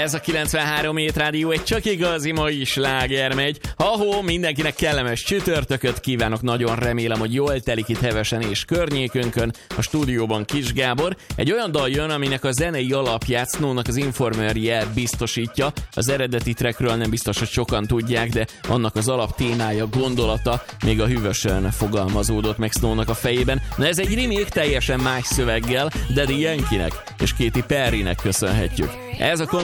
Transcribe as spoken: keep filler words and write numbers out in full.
Ez a kilencvenhárom Hét Rádió, egy csak igazi mai sláger megy. Ha-hó, mindenkinek kellemes csütörtököt kívánok, nagyon remélem, hogy jól telik itt Hevesen és környékünkön. A stúdióban Kis Gábor. Egy olyan dal jön, aminek a zenei alapját Snow-nak az Informerje biztosítja. Az eredeti trackről nem biztos, hogy sokan tudják, de annak az alap témája, gondolata még a hűvösen fogalmazódott meg Snow-nak a fejében. Na ez egy remake teljesen más szöveggel, Daddy Yankee-nek és Katy Perrynek köszönhetjük. Ez a